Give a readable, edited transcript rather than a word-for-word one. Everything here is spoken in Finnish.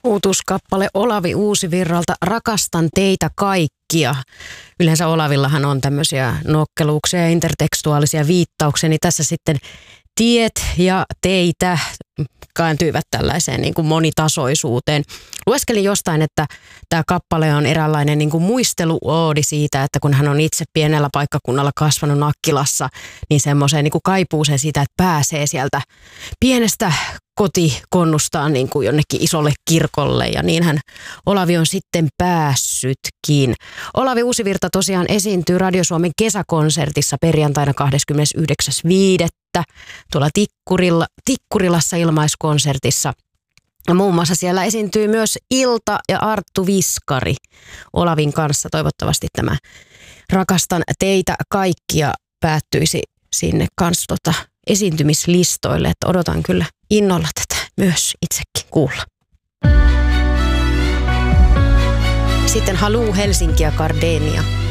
Uutuuskappale Olavi Uusivirralta Rakastan teitä kaikkia. Yleensä Olavillahan on tämmöisiä nokkeluuksia ja intertekstuaalisia viittauksia, niin tässä sitten tiet ja teitä kääntyivät tällaiseen niin kuin monitasoisuuteen. Lueskelin jostain, että tämä kappale on eräänlainen niin kuin muisteluoodi siitä, että kun hän on itse pienellä paikkakunnalla kasvanut Nakkilassa, niin semmoiseen niin kuin kaipuuseen siitä, että pääsee sieltä pienestä kotikonnustaan niin kuin jonnekin isolle kirkolle, ja niinhän Olavi on sitten päässytkin. Olavi Uusivirta tosiaan esiintyy Radio Suomen kesäkonsertissa perjantaina 29.5. tuolla Tikkurilassa ilmaiskonsertissa. Ja muun muassa siellä esiintyy myös Ilta ja Arttu Viskari Olavin kanssa. Toivottavasti tämä Rakastan teitä kaikkia päättyisi sinne kanssa esiintymislistoille, että odotan kyllä innolla tätä myös itsekin kuulla. Sitten Haluu Helsinki ja Gardenia.